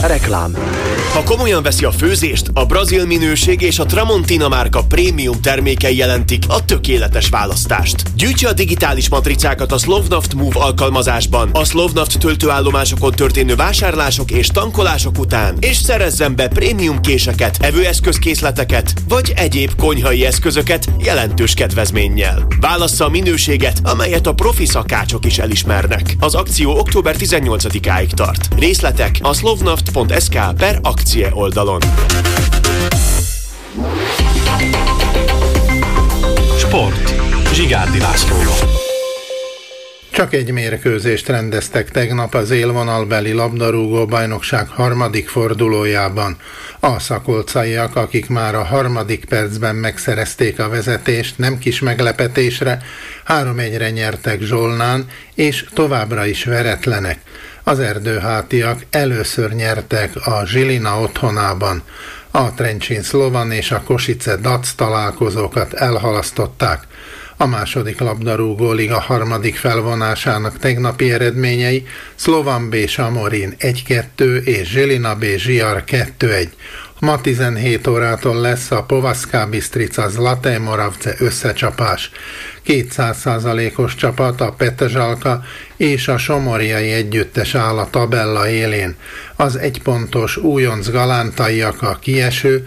Reklám. Ha komolyan veszi a főzést, a brazil minőség és a Tramontina márka prémium termékei jelentik a tökéletes választást. Gyűjtse a digitális matricákat a Slovnaft Move alkalmazásban, a Slovnaft töltőállomásokon történő vásárlások és tankolások után, és szerezzen be prémium késeket, evőeszközkészleteket vagy egyéb konyhai eszközöket jelentős kedvezménnyel. Válassza a minőséget, amelyet a profi szakácsok is elismernek. Az akció október 18-áig tart. Részletek a slovnaft.sk/akcie oldalon. Sport. Zsigárdi Lászlóval. Csak egy mérkőzést rendeztek tegnap az élvonalbeli labdarúgó bajnokság harmadik fordulójában. A szakolcaiak, akik már a harmadik percben megszerezték a vezetést, nem kis meglepetésre 3-1-re nyertek Zsolnán, és továbbra is veretlenek. Az erdőhátiak először nyertek a Žilina otthonában. A Trenčín Slovan és a Košice Dac találkozókat elhalasztották. A második labdarúgó liga harmadik felvonásának tegnapi eredményei Slovan B Samorin 1-2 és Žilina B Žiar 2-1. Ma 17 órától lesz a Povazká Bystrica Zlaté Moravce összecsapás. 200%-os csapat a Petržalka és a Somorjai együttes áll a tabella élén. Az egypontos újonc galántaiak a kieső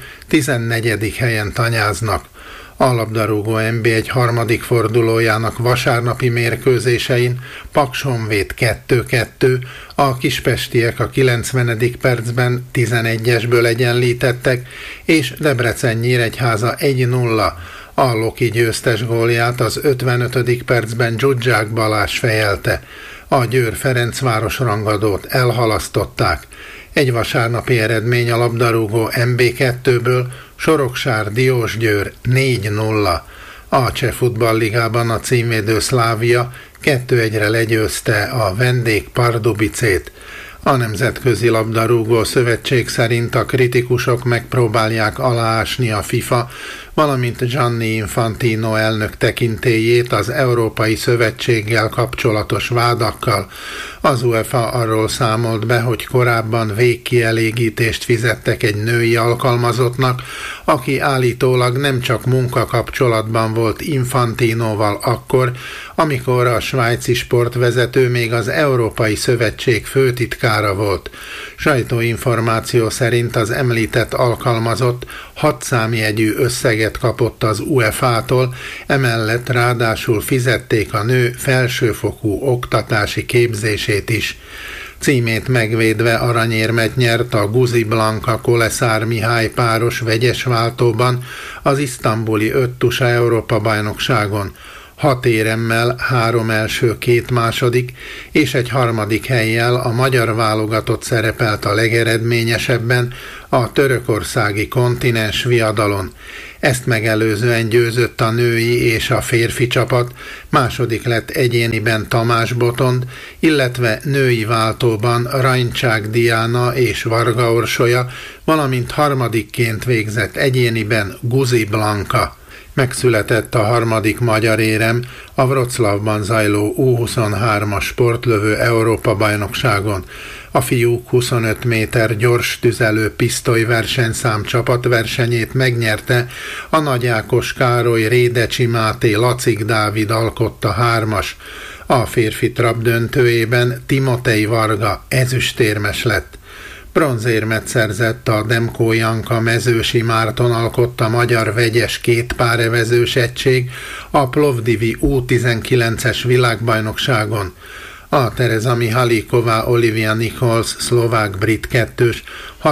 14. helyen tanyáznak. A labdarúgó NB1 harmadik fordulójának vasárnapi mérkőzésein Paks Honvéd 2-2, a kispestiek a 90. percben 11-esből egyenlítettek, és Debrecen Nyíregyháza 1-0. A Loki győztes gólját az 55. percben Zsuzsák Balázs fejelte. A Győr-Ferencváros rangadót elhalasztották. Egy vasárnapi eredmény a labdarúgó MB2-ből Soroksár Diósgyőr 4-0. A Cseh futballligában a címvédő Szlávia 2-1-re legyőzte a vendég Pardubicét. A Nemzetközi Labdarúgó Szövetség szerint a kritikusok megpróbálják aláásni a FIFA, valamint Gianni Infantino elnök tekintélyét az Európai Szövetséggel kapcsolatos vádakkal. Az UEFA arról számolt be, hogy korábban végkielégítést fizettek egy női alkalmazottnak, aki állítólag nem csak munkakapcsolatban volt Infantinoval akkor, amikor a svájci sportvezető még az Európai Szövetség főtitkára volt. Sajtóinformáció szerint az említett alkalmazott 6 számjegyű összeget kapott az UEFA-tól, emellett ráadásul fizették a nő felsőfokú oktatási képzését is. Címét megvédve aranyérmet nyert a Guzi Blanka Koleszár Mihály páros vegyes váltóban az isztambuli 5 tusa Európa-bajnokságon. 6 éremmel, 3 első, 2 második és egy harmadik hellyel a magyar válogatott szerepelt a legeredményesebben a törökországi kontinens viadalon. Ezt megelőzően győzött a női és a férfi csapat, második lett egyéniben Tamás Botond, illetve női váltóban Rajncsák Diana és Varga Orsolya, valamint harmadikként végzett egyéniben Guzi Blanka. Megszületett a harmadik magyar érem a Wroclawban zajló U23-as sportlövő Európa-bajnokságon. A fiúk 25 méter gyors tüzelő pisztoly versenyszám csapatversenyét megnyerte a Nagy Ákos Károly, Rédecsi Máté, Lacik Dávid alkotta 3-as. A férfi trap döntőjében Timotej Varga ezüstérmes lett. Bronzérmet szerzett a Demko Janka Mezősi Márton alkotta magyar vegyes kétpárevezős egység a Plovdivi U19-es világbajnokságon. A Tereza Mihaliková Olivia Nichols szlovák-brit kettős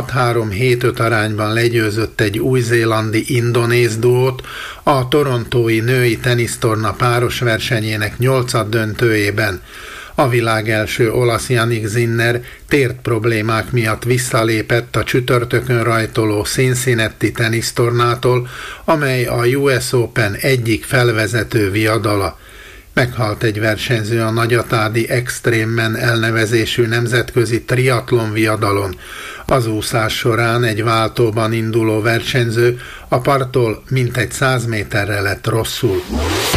6-3-7-5 arányban legyőzött egy új-zélandi indonéz duót a torontói női tenisztorna páros versenyének 8. döntőjében. A világ első olasz Jannik Sinner tért problémák miatt visszalépett a csütörtökön rajtoló Cincinnati tenisztornától, amely a US Open egyik felvezető viadala. Meghalt egy versenyző a Nagyatádi Extreme Men elnevezésű nemzetközi triatlon viadalon. Az úszás során egy váltóban induló versenyző a parttól mintegy 100 méterre lett rosszul.